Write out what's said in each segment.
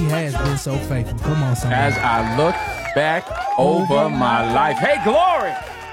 has been so faithful. Come on, somebody. As I look back over my life. Hey, Glory!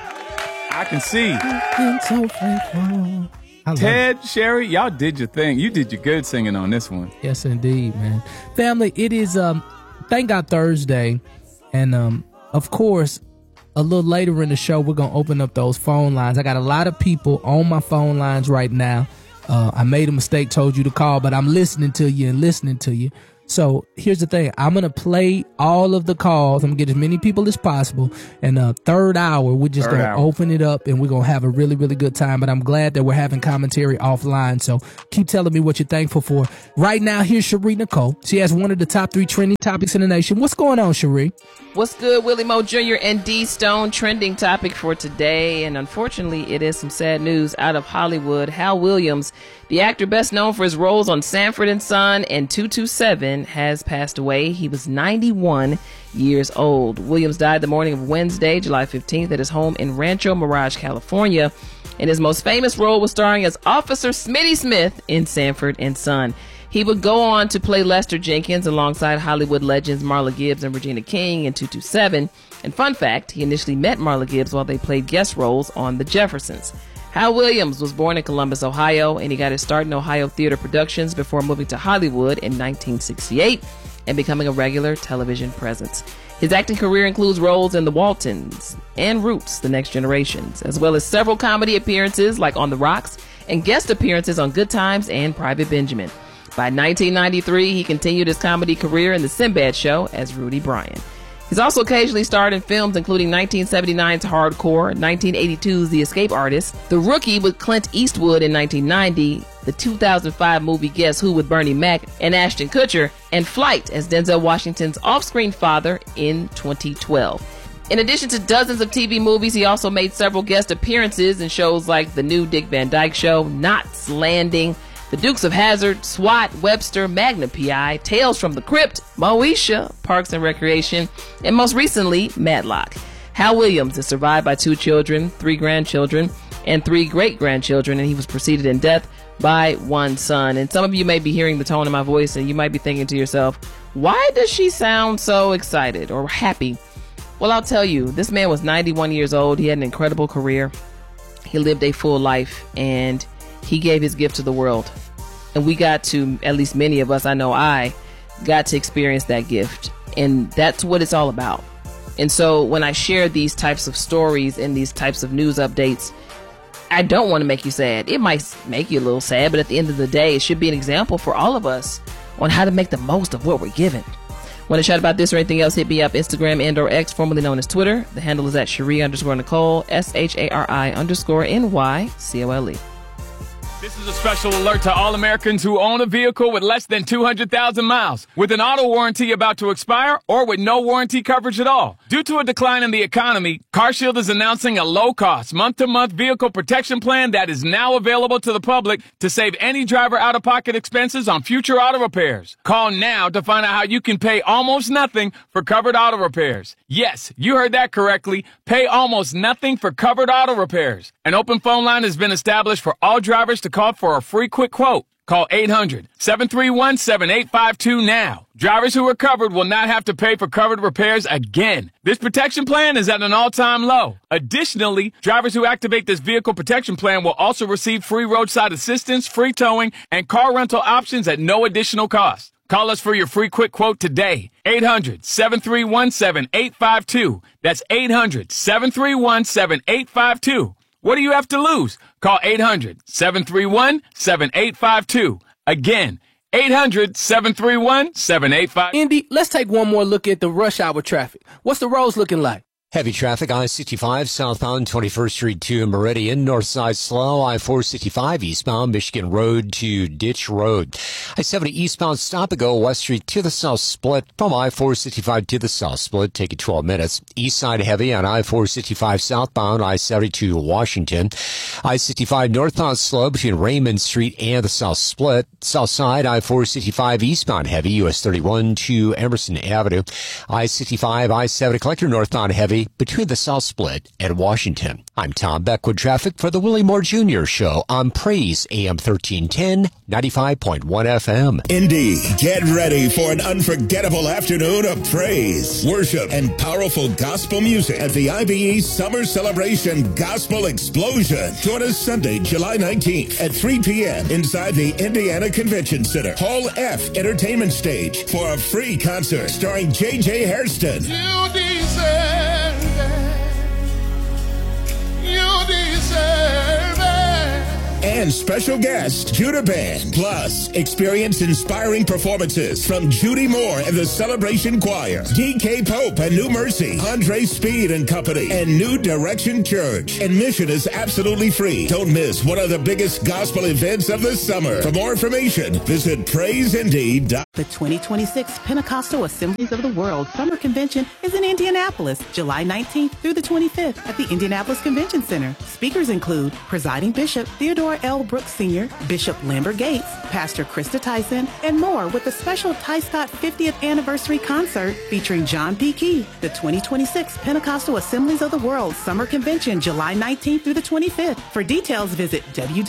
I can see. Been so faithful. Ted, Sherry, y'all did your thing. You did your good singing on this one. Yes, indeed, man. Family, it is Thank God Thursday. And, of course, a little later in the show, we're going to open up those phone lines. I got a lot of people on my phone lines right now. I made a mistake, told you to call, but I'm listening to you. So here's the thing. I'm going to play all of the calls. I'm going to get as many people as possible. And third hour, we're just going to open it up and we're going to have a really, really good time. But I'm glad that we're having commentary offline. So keep telling me what you're thankful for. Right now, here's Cherie Nicole. She has one of the top 3 trending topics in the nation. What's going on, Cherie? What's good, Willie Moe Jr. and D Stone? Trending topic for today. And unfortunately, it is some sad news out of Hollywood. Hal Williams, the actor best known for his roles on Sanford and Son and 227, has passed away. He was 91 years old. Williams died the morning of Wednesday, July 15th, at his home in Rancho Mirage, California. And his most famous role was starring as Officer Smitty Smith in Sanford and Son. He would go on to play Lester Jenkins alongside Hollywood legends Marla Gibbs and Regina King in 227. And fun fact, he initially met Marla Gibbs while they played guest roles on The Jeffersons. Hal Williams was born in Columbus, Ohio, and he got his start in Ohio theater productions before moving to Hollywood in 1968 and becoming a regular television presence. His acting career includes roles in The Waltons and Roots, The Next Generations, as well as several comedy appearances like On the Rocks and guest appearances on Good Times and Private Benjamin. By 1993, he continued his comedy career in The Sinbad Show as Rudy Bryan. He's also occasionally starred in films including 1979's Hardcore, 1982's The Escape Artist, The Rookie with Clint Eastwood in 1990, the 2005 movie Guess Who with Bernie Mac and Ashton Kutcher, and Flight as Denzel Washington's off-screen father in 2012. In addition to dozens of TV movies, he also made several guest appearances in shows like The New Dick Van Dyke Show, Knots Landing, The Dukes of Hazzard, SWAT, Webster, Magnum P.I., Tales from the Crypt, Moesha, Parks and Recreation, and most recently, Matlock. Hal Williams is survived by 2 children, 3 grandchildren, and 3 great-grandchildren, and he was preceded in death by 1 son. And some of you may be hearing the tone of my voice, and you might be thinking to yourself, why does she sound so excited or happy? Well, I'll tell you, this man was 91 years old. He had an incredible career. He lived a full life, and he gave his gift to the world. And we got to, at least many of us, I know I got to experience that gift. And that's what it's all about. And so when I share these types of stories and these types of news updates, I don't want to make you sad. It might make you a little sad, but at the end of the day, it should be an example for all of us on how to make the most of what we're given. Want to chat about this or anything else, hit me up Instagram and or X, formerly known as Twitter. The handle is at Cherie_Nicole, SHARI_NYCOLE. This is a special alert to all Americans who own a vehicle with less than 200,000 miles, with an auto warranty about to expire, or with no warranty coverage at all. Due to a decline in the economy, CarShield is announcing a low-cost, month-to-month vehicle protection plan that is now available to the public to save any driver out-of-pocket expenses on future auto repairs. Call now to find out how you can pay almost nothing for covered auto repairs. Yes, you heard that correctly. Pay almost nothing for covered auto repairs. An open phone line has been established for all drivers to call for a free quick quote. Call 800-731-7852 now. Drivers who are covered will not have to pay for covered repairs again. This protection plan is at an all-time low. Additionally, drivers who activate this vehicle protection plan will also receive free roadside assistance, free towing, and car rental options at no additional cost. Call us for your free quick quote today. 800-731-7852. That's 800-731-7852. What do you have to lose? Call 800-731-7852. Again, 800-731-7852. Indy, let's take one more look at the rush hour traffic. What's the roads looking like? Heavy traffic, I-65 southbound 21st Street to Meridian, north side slow, I-465 eastbound Michigan Road to Ditch Road. I-70 eastbound stop and go West Street to the south split from I-465 to the south split, taking 12 minutes. East side heavy on I-465 southbound, I-70 to Washington. I-65 northbound slow between Raymond Street and the south split. South side I-465 eastbound heavy, US 31 to Emerson Avenue. I-65, I-70 collector northbound heavy Highway between the South Split and Washington. I'm Tom Beck with traffic for the Willie Moore Jr. Show on Praise AM 1310, 95.1 FM. Indy, get ready for an unforgettable afternoon of praise, worship, and powerful gospel music at the IBE Summer Celebration Gospel Explosion. Join us Sunday, July 19th at 3 p.m. inside the Indiana Convention Center, Hall F Entertainment Stage, for a free concert starring J.J. Hairston. You deserve it. You deserve it. And special guest, Judah Band. Plus, experience inspiring performances from Judy Moore and the Celebration Choir, D.K. Pope and New Mercy, Andre Speed and Company, and New Direction Church. Admission is absolutely free. Don't miss one of the biggest gospel events of the summer. For more information, visit praiseindy.com. The 2026 Pentecostal Assemblies of the World Summer Convention is in Indianapolis, July 19th through the 25th at the Indianapolis Convention Center. Speakers include Presiding Bishop Theodore L. Brooks Sr., Bishop Lambert Gates, Pastor Krista Tyson, and more, with a special Ty Scott 50th Anniversary Concert featuring John P. Key. The 2026 Pentecostal Assemblies of the World Summer Convention, July 19th through the 25th. For details, visit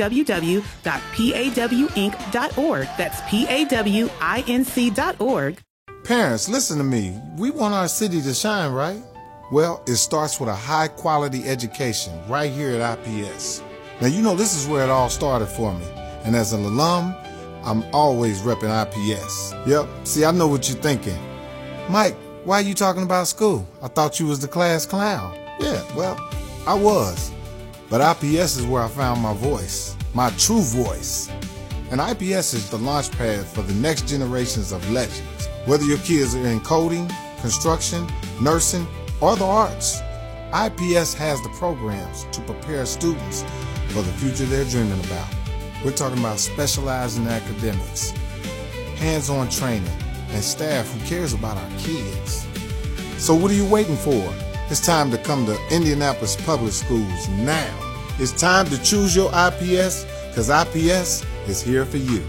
www.pawinc.org. That's PAWINC.org. Parents, listen to me. We want our city to shine, right? Well, it starts with a high-quality education right here at IPS. Now, you know this is where it all started for me. And as an alum, I'm always repping IPS. Yep, see, I know what you're thinking. Mike, why are you talking about school? I thought you was the class clown. Yeah, well, I was. But IPS is where I found my voice, my true voice. And IPS is the launch pad for the next generations of legends. Whether your kids are in coding, construction, nursing, or the arts, IPS has the programs to prepare students for the future they're dreaming about. We're talking about specializing academics, hands-on training, and staff who cares about our kids. So what are you waiting for? It's time to come to Indianapolis Public Schools now. It's time to choose your IPS, because IPS is here for you.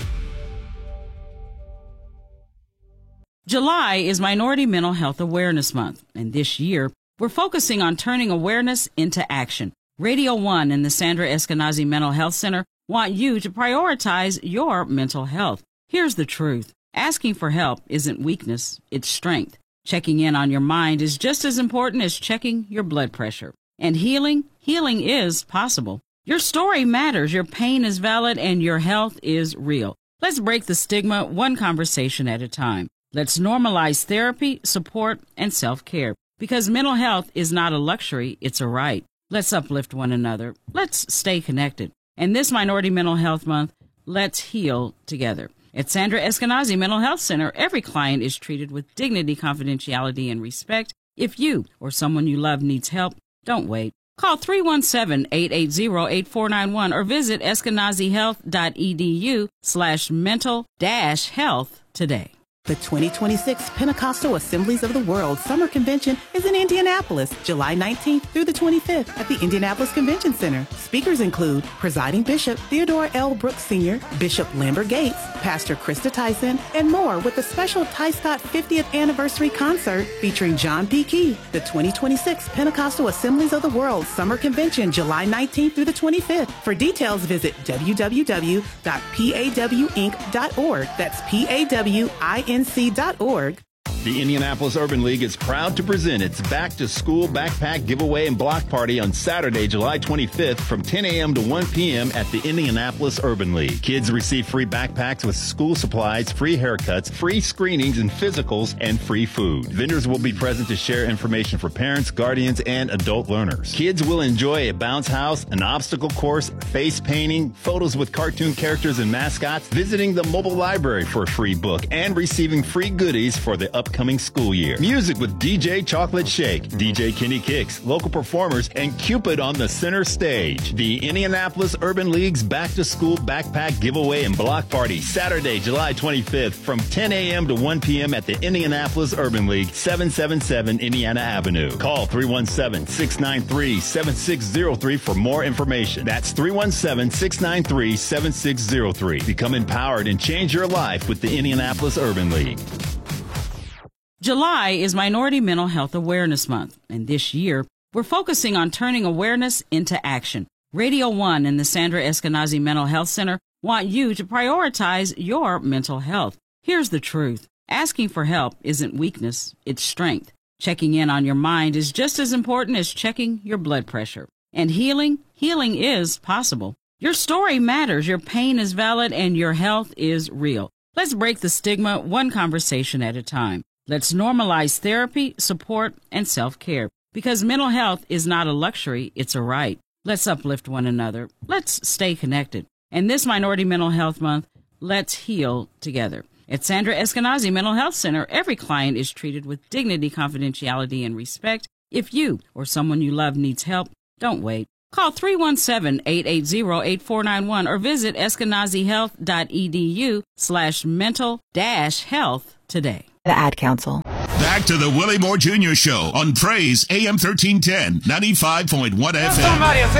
July is Minority Mental Health Awareness Month, and this year we're focusing on turning awareness into action. Radio 1 and the Sandra Eskenazi Mental Health Center want you to prioritize your mental health. Here's the truth. Asking for help isn't weakness, it's strength. Checking in on your mind is just as important as checking your blood pressure. And healing is possible. Your story matters, your pain is valid, and your health is real. Let's break the stigma one conversation at a time. Let's normalize therapy, support, and self-care. Because mental health is not a luxury, it's a right. Let's uplift one another. Let's stay connected. And this Minority Mental Health Month, let's heal together. At Sandra Eskenazi Mental Health Center, every client is treated with dignity, confidentiality, and respect. If you or someone you love needs help, don't wait. Call 317-880-8491 or visit eskenazihealth.edu/mental-health today. The 2026 Pentecostal Assemblies of the World Summer Convention is in Indianapolis, July 19th through the 25th at the Indianapolis Convention Center. Speakers include Presiding Bishop Theodore L. Brooks Sr., Bishop Lambert Gates, Pastor Krista Tyson, and more, with a special Ty Scott 50th Anniversary Concert featuring John P. Key. The 2026 Pentecostal Assemblies of the World Summer Convention, July 19th through the 25th. For details, visit www.pawinc.org. That's PAWINC.org. The Indianapolis Urban League is proud to present its back-to-school backpack giveaway and block party on Saturday, July 25th from 10 a.m. to 1 p.m. at the Indianapolis Urban League. Kids receive free backpacks with school supplies, free haircuts, free screenings and physicals, and free food. Vendors will be present to share information for parents, guardians, and adult learners. Kids will enjoy a bounce house, an obstacle course, face painting, photos with cartoon characters and mascots, visiting the mobile library for a free book, and receiving free goodies for the upcoming school year. Music with DJ Chocolate Shake, DJ Kenny Kicks, local performers, and Cupid on the center stage. The Indianapolis Urban League's back-to-school backpack giveaway and block party, Saturday, July 25th from 10 a.m. to 1 p.m. at the Indianapolis Urban League, 777 Indiana Avenue. Call 317-693-7603 for more information. That's 317-693-7603. Become empowered and change your life with the Indianapolis Urban League. July is Minority Mental Health Awareness Month, and this year we're focusing on turning awareness into action. Radio 1 and the Sandra Eskenazi Mental Health Center want you to prioritize your mental health. Here's the truth. Asking for help isn't weakness, it's strength. Checking in on your mind is just as important as checking your blood pressure. And healing is possible. Your story matters, your pain is valid, and your health is real. Let's break the stigma one conversation at a time. Let's normalize therapy, support, and self-care. Because mental health is not a luxury, it's a right. Let's uplift one another. Let's stay connected. And this Minority Mental Health Month, let's heal together. At Sandra Eskenazi Mental Health Center, every client is treated with dignity, confidentiality, and respect. If you or someone you love needs help, don't wait. Call 317-880-8491 or visit eskenazihealth.edu/mental-health today. The Ad Council. Back to the Willie Moore Jr. Show on Praise AM 1310, 95.1 FM. Somebody